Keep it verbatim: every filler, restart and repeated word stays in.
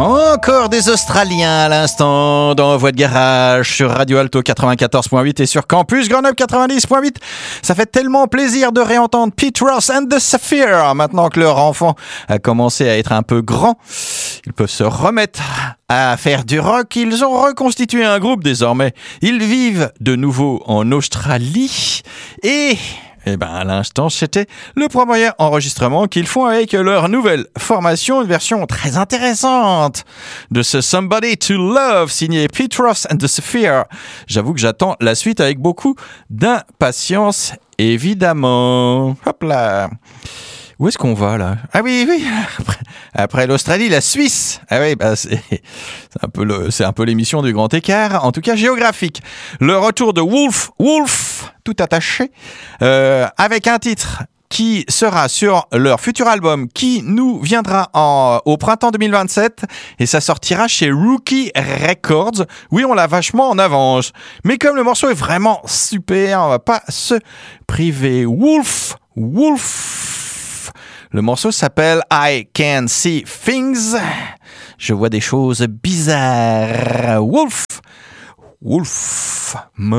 Encore des Australiens à l'instant dans Voix de Garage sur Radio Alto quatre-vingt-quatorze point huit et sur Campus Grenoble quatre-vingt-dix point huit. Ça fait tellement plaisir de réentendre Pete Ross and the Sapphire. Maintenant que leur enfant a commencé à être un peu grand, ils peuvent se remettre à faire du rock. Ils ont reconstitué un groupe désormais. Ils vivent de nouveau en Australie et... Eh ben, à l'instant, c'était le premier enregistrement qu'ils font avec leur nouvelle formation, une version très intéressante de ce Somebody to Love, signé Pete Ross and the Sapphire. J'avoue que j'attends la suite avec beaucoup d'impatience, évidemment. Hop là. Où est-ce qu'on va, là? Ah oui, oui. Après, après l'Australie, la Suisse. Ah oui, bah c'est, c'est, un peu le, c'est un peu l'émission du grand écart, en tout cas géographique. Le retour de Wolf, Wolf, tout attaché, euh, avec un titre qui sera sur leur futur album, qui nous viendra en, au printemps deux mille vingt-sept, et ça sortira chez Rookie Records. Oui, on l'a vachement en avance. Mais comme le morceau est vraiment super, on va pas se priver. Wolf, Wolf. Le morceau s'appelle I Can See Things. Je vois des choses bizarres. Wolf. Wolf.